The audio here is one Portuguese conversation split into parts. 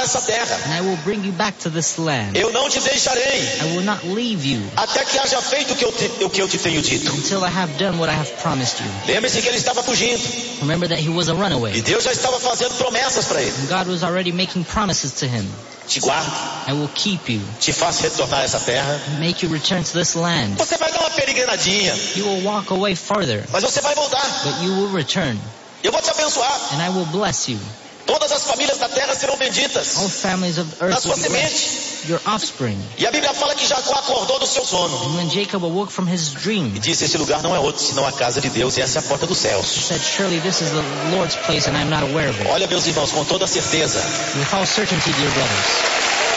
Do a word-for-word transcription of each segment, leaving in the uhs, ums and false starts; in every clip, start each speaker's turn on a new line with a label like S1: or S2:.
S1: essa terra.
S2: And I will bring you back to this land.
S1: Eu não te deixarei
S2: I will not leave you
S1: até que haja feito o que eu te, o que eu te tenho dito.
S2: until I have done what I have promised you.
S1: Lembre-se que ele estava fugindo.
S2: Remember that he was a
S1: E
S2: runaway.
S1: Deus já estava fazendo promessas para ele.
S2: And God was already making promises to him.
S1: Te guardo,
S2: I will keep you,
S1: te faço retornar a essa terra.
S2: make you return to this land.
S1: Você vai dar uma peregrinadinha,
S2: You will walk away farther,
S1: mas você vai voltar.
S2: but you will return,
S1: Eu vou te abençoar.
S2: and I will bless you.
S1: Todas as famílias da terra serão benditas
S2: All families of
S1: na
S2: earth
S1: sua
S2: will be blessed.
S1: semente.
S2: Your offspring.
S1: E a Bíblia fala que Jacó acordou do seu sono
S2: And when Jacob awoke from his dream,
S1: e disse: esse lugar não é outro senão a casa de Deus, e essa é a porta dos
S2: he
S1: céus.
S2: said, surely this is the Lord's place and I am not aware of it.
S1: Olha, meus irmãos, com toda certeza,
S2: With all certainty, dear brothers,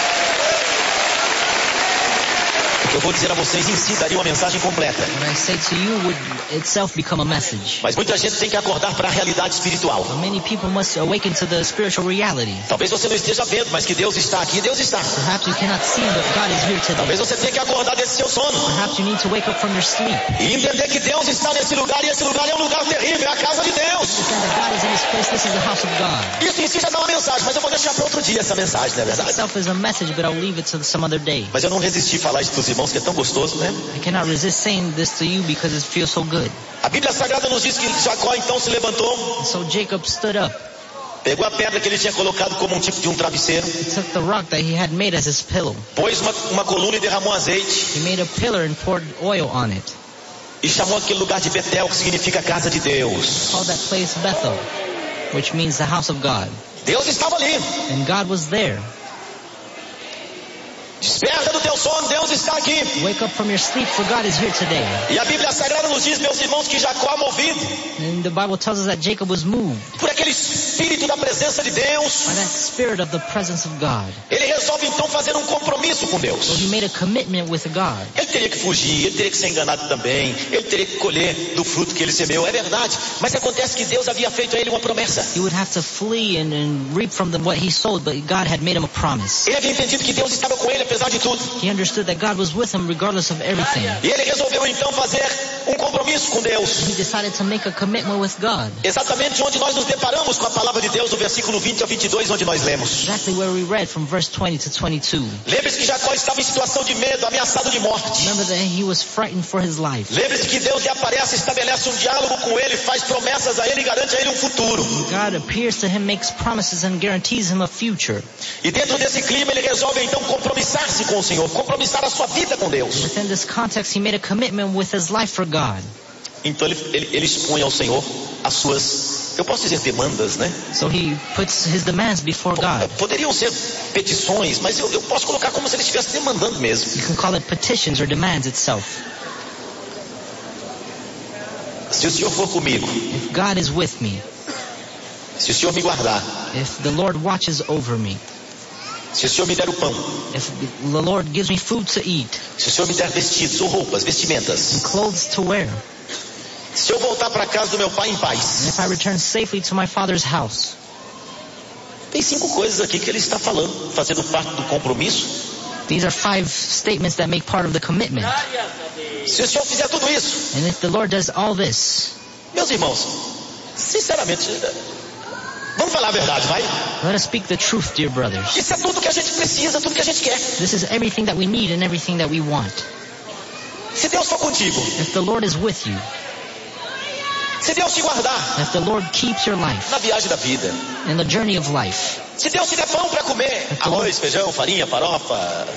S1: eu vou dizer a vocês em si daria uma mensagem completa.
S2: what I say to you would itself become a message.
S1: Mas muita gente tem que acordar para a realidade espiritual.
S2: But many people must awaken to the spiritual reality.
S1: Talvez você não esteja vendo, mas que Deus está aqui, Deus está.
S2: Perhaps you cannot see, but God is here today.
S1: Talvez você tenha que acordar desse seu sono
S2: Perhaps you need to wake up from your sleep.
S1: e entender que Deus está nesse lugar, e esse lugar é um lugar terrível, é a casa de Deus.
S2: Understand that God is in this place. This is the house of God.
S1: Isso em si já dá uma mensagem, mas eu vou deixar para outro dia essa mensagem, não é verdade?
S2: Itself is a message, but I'll leave it to some other day.
S1: Mas eu não resisti a falar isso para os irmãos, que é tão gostoso, né?
S2: I cannot resist saying this to you because it feels so good.
S1: A Bíblia Sagrada nos diz que Jacó então se levantou,
S2: And so Jacob stood up.
S1: pegou a pedra que ele tinha colocado como um tipo de um travesseiro,
S2: He took the rock that he had made as his pillow.
S1: pôs uma, uma coluna e derramou azeite,
S2: He made a pillar and poured oil on it.
S1: e chamou aquele lugar de Betel, que significa casa de Deus.
S2: Called that place Bethel, which means the house of God.
S1: Deus estava ali.
S2: And God was there.
S1: Desperta do teu sono, Deus está aqui.
S2: Wake up from your sleep, for God is here today.
S1: E a Bíblia Sagrada nos diz, meus irmãos, que Jacó, movido
S2: And the Bible tells us that Jacob was moved
S1: por aquele espírito da presença de Deus,
S2: by that spirit of the presence of God.
S1: ele resolve então fazer um compromisso com
S2: So he
S1: Deus.
S2: made a commitment with God.
S1: Ele teria que fugir, ele teria que ser enganado também, ele teria que colher do fruto que ele semeou, é verdade. Mas acontece que Deus havia feito a ele uma promessa.
S2: He would have to flee and, and reap from the, what he sowed, but God had made him a promise.
S1: Ele havia entendido que Deus estava com ele apesar de tudo.
S2: He understood that God was with him regardless of everything.
S1: E ele resolveu então fazer um compromisso com Deus.
S2: He decided to make a commitment with God.
S1: Exatamente onde nós nos deparamos com a palavra de Deus, no versículo vinte ao vinte e dois, onde nós lemos.
S2: Exactly where we read from verse twenty to twenty-two.
S1: Lembre-se que Jacó estava em situação de medo, ameaçado de morte.
S2: Remember that he was frightened for his life.
S1: Lembre-se que Deus lhe aparece, estabelece um diálogo com ele, faz promessas a ele e garante a ele um futuro.
S2: God appears to him, makes promises and guarantees him a future.
S1: E dentro desse clima ele resolve então compromissar-se com o Senhor, compromissar a sua vida com Deus.
S2: Within this context, he made a commitment with his life for God.
S1: Então ele, ele, ele expõe ao Senhor as suas, eu posso dizer demandas, né?
S2: So he puts his demands before God.
S1: Poderiam ser petições, mas eu, eu posso colocar como se ele estivesse demandando mesmo.
S2: You can call it petitions or demands itself.
S1: Se o Senhor for comigo,
S2: If God is with me,
S1: se o Senhor me guardar,
S2: if the Lord watches over me,
S1: se o Senhor me der o pão,
S2: if the Lord gives me food to eat
S1: se o Senhor me der vestidos ou roupas, vestimentas,
S2: and clothes to wear,
S1: se eu voltar para a casa do meu pai em
S2: and
S1: paz.
S2: if I return safely to my Father's house.
S1: Tem cinco coisas aqui que ele está falando, fazendo parte do compromisso.
S2: These are five statements that make part of the commitment.
S1: Se o Senhor fizer tudo isso,
S2: And if the Lord does all this,
S1: meus irmãos, sinceramente, vamos falar a verdade, vai?
S2: let us speak the truth, dear brothers.
S1: Isso é tudo que a gente precisa, tudo que a gente quer.
S2: This is everything that we need and everything that we want.
S1: Se Deus for contigo,
S2: If the Lord is with you,
S1: se Deus te guardar
S2: if the Lord keeps your life
S1: na viagem da vida,
S2: in the journey of life,
S1: se Deus te der pão para comer, arroz, feijão, farinha, farofa,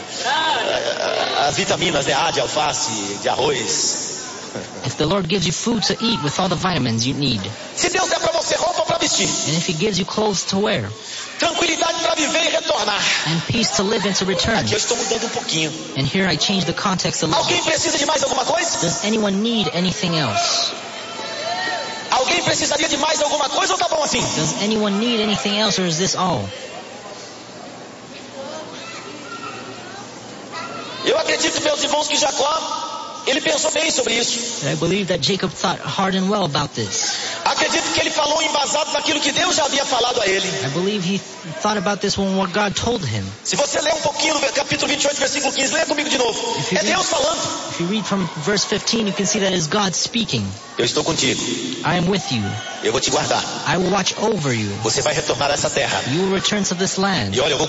S1: as vitaminas, né, A de alface, de arroz.
S2: if the Lord gives you food to eat with all the vitamins you need,
S1: Se Deus der para você roupa para vestir,
S2: and if He gives you clothes to wear,
S1: tranquilidade para viver e retornar.
S2: and peace to live and to return.
S1: Aqui eu estou mudando um pouquinho.
S2: And here I change the context a little
S1: Alguém
S2: bit.
S1: precisa de mais alguma coisa?
S2: Does anyone need anything else?
S1: Alguém precisaria de mais alguma coisa ou tá bom assim?
S2: Does anyone need anything else, or is this all?
S1: Eu acredito, meus irmãos, que Jacó, ele pensou bem sobre isso.
S2: And I believe that Jacob thought hard and well about this.
S1: Acredito que ele falou embasado naquilo que Deus já havia falado a ele.
S2: I believe he th- thought about this when what God told him.
S1: Se você ler um pouquinho no capítulo vinte e oito, versículo quinze, leia comigo de novo. É Deus falando.
S2: If you read from verse fifteen, you can see that is God speaking.
S1: Eu estou contigo.
S2: I am with you.
S1: Eu vou te guardar.
S2: I will watch over you.
S1: Você vai retornar a essa terra.
S2: You will return to this land.
S1: E olha, eu vou